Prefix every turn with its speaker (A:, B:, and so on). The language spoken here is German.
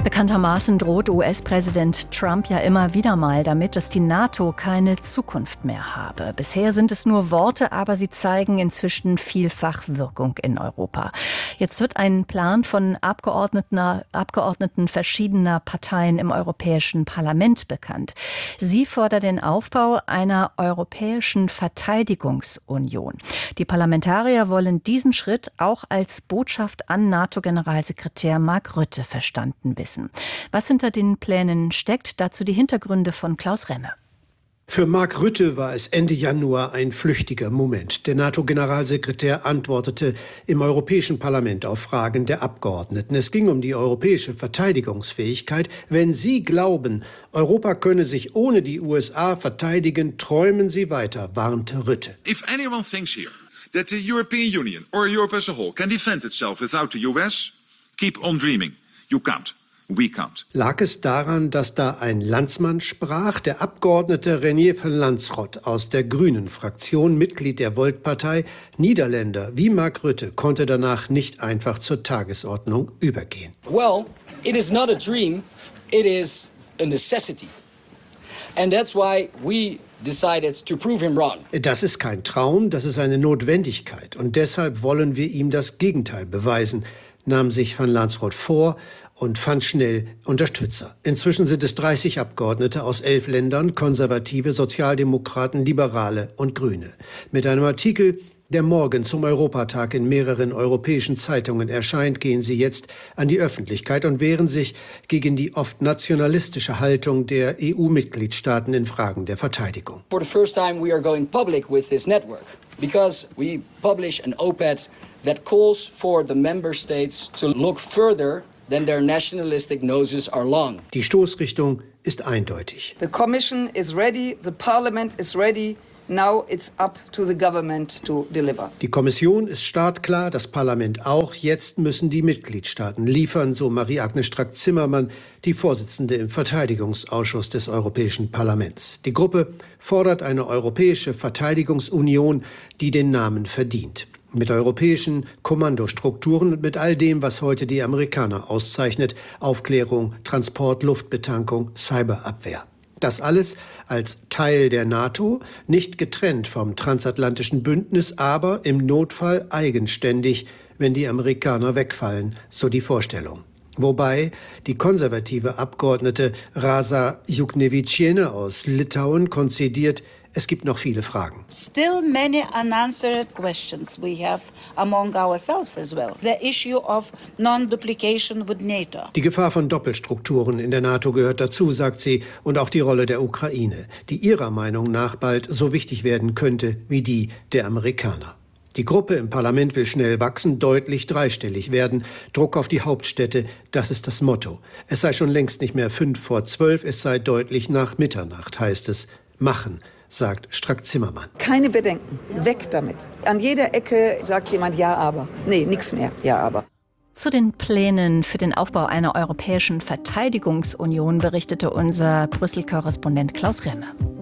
A: Bekanntermaßen droht US-Präsident Trump ja immer wieder mal damit, dass die NATO keine Zukunft mehr habe. Bisher sind es nur Worte, aber sie zeigen inzwischen vielfach Wirkung in Europa. Jetzt wird ein Plan von Abgeordneten verschiedener Parteien im Europäischen Parlament bekannt. Sie fordern den Aufbau einer europäischen Verteidigungsunion. Die Parlamentarier wollen diesen Schritt auch als Botschaft an NATO-Generalsekretär Mark Rutte verstanden wissen. Was hinter den Plänen steckt, dazu die Hintergründe von Klaus Remme.
B: Für Mark Rutte war es Ende Januar ein flüchtiger Moment. Der NATO-Generalsekretär antwortete im Europäischen Parlament auf Fragen der Abgeordneten. Es ging um die europäische Verteidigungsfähigkeit. Wenn Sie glauben, Europa könne sich ohne die USA verteidigen, träumen Sie weiter, warnte Rutte.
C: If anyone thinks here that the European Union or Europe as a whole can defend itself without the US, keep on dreaming. You can't. We can't.
B: Lag es daran, dass da ein Landsmann sprach? Der Abgeordnete Reinier van Lanschot aus der Grünen-Fraktion, Mitglied der Volt-Partei, Niederländer wie Mark Rutte, konnte danach nicht einfach zur Tagesordnung übergehen.
D: Well, it is not a dream, it is a necessity. And that's why we decided to prove him wrong.
B: Das ist kein Traum, das ist eine Notwendigkeit. Und deshalb wollen wir ihm das Gegenteil beweisen, nahm sich van Lanschot vor und fand schnell Unterstützer. Inzwischen sind es 30 Abgeordnete aus 11 Ländern, Konservative, Sozialdemokraten, Liberale und Grüne. Mit einem Artikel, der morgen zum Europatag in mehreren europäischen Zeitungen erscheint, gehen sie jetzt an die Öffentlichkeit und wehren sich gegen die oft nationalistische Haltung der EU-Mitgliedstaaten in Fragen der Verteidigung.
D: For the first time we are going public with this network because we publish an op-ed that calls for the member states to look further than their nationalistic noses are long.
B: Die Stoßrichtung ist eindeutig.
E: The Commission is ready, the Parliament is ready. Now it's up to the government to deliver.
B: Die Kommission ist startklar, das Parlament auch. Jetzt müssen die Mitgliedstaaten liefern, so Marie-Agnes Strack-Zimmermann, die Vorsitzende im Verteidigungsausschuss des Europäischen Parlaments. Die Gruppe fordert eine europäische Verteidigungsunion, die den Namen verdient. Mit europäischen Kommandostrukturen und mit all dem, was heute die Amerikaner auszeichnet: Aufklärung, Transport, Luftbetankung, Cyberabwehr. Das alles als Teil der NATO, nicht getrennt vom transatlantischen Bündnis, aber im Notfall eigenständig, wenn die Amerikaner wegfallen, so die Vorstellung. Wobei die konservative Abgeordnete Rasa Juknevičienė aus Litauen konzidiert, es gibt noch viele Fragen.
F: Still many unanswered questions we have among ourselves as well. The issue of non-duplication with NATO.
B: Die Gefahr von Doppelstrukturen in der NATO gehört dazu, sagt sie, und auch die Rolle der Ukraine, die ihrer Meinung nach bald so wichtig werden könnte wie die der Amerikaner. Die Gruppe im Parlament will schnell wachsen, deutlich dreistellig werden. Druck auf die Hauptstädte, das ist das Motto. Es sei schon längst nicht mehr 11:55, es sei deutlich nach Mitternacht, heißt es. Machen, sagt Strack-Zimmermann.
E: Keine Bedenken, weg damit. An jeder Ecke sagt jemand ja, aber. Nee, nichts mehr, ja, aber.
A: Zu den Plänen für den Aufbau einer europäischen Verteidigungsunion berichtete unser Brüssel-Korrespondent Klaus Remme.